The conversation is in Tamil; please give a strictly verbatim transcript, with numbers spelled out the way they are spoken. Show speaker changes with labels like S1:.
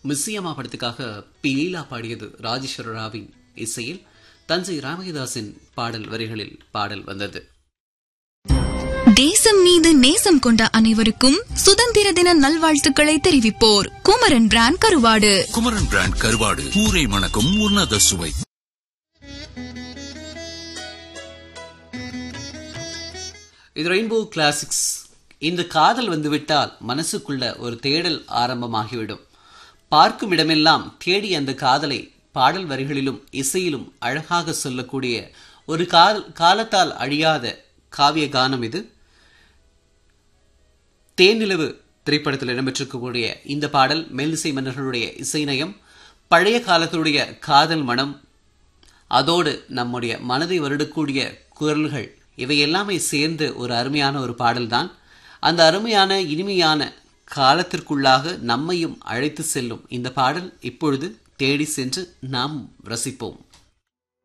S1: மிஸ்ஸியம்மா படத்துக்காக பி லீலா பாடியது ராஜேஸ்வர ராவின் இசையில் தஞ்சை ராமகிதாசின் பாடல் வரிகளில் பாடல் வந்தது.
S2: தேசம் மீது நேசம் கொண்ட அனைவருக்கும் சுதந்திர தின நல்வாழ்த்துக்களை தெரிவிப்போர் குமரன் பிராண்ட் கருவாடு.
S3: குமரன் பிராண்ட் கருவாடு ஊரை மணக்கும் உன்னத சுவை.
S1: இது ரெயின்போ கிளாசிக்ஸ். இந்த காதல் வந்துவிட்டால் மனசுக்குள்ள ஒரு தேடல் ஆரம்பமாகிவிடும். பார்க்கும் இடமெல்லாம் தேடி அந்த காதலை பாடல் வரிகளிலும் இசையிலும் அழகாக சொல்லக்கூடிய ஒரு காலத்தால் அழியாத காவிய கானம் இது. தேனிலவு திரைப்படத்தில் இடம்பெற்றிருக்கக்கூடிய இந்த பாடல் மெல்லிசை மன்னர்களுடைய இசைநயம், பழைய காலத்துடைய காதல் மனம், அதோடு நம்முடைய மனதை வருடக்கூடிய குரல்கள், இவை எல்லாமே சேர்ந்து ஒரு அருமையான ஒரு பாடல்தான். அந்த அருமையான இனிமையான காலத்திற்குள்ளாக நம்மையும் அழைத்து செல்லும் இந்த பாடல் இப்பொழுது தேடி சென்று நாம் ரசிப்போம்.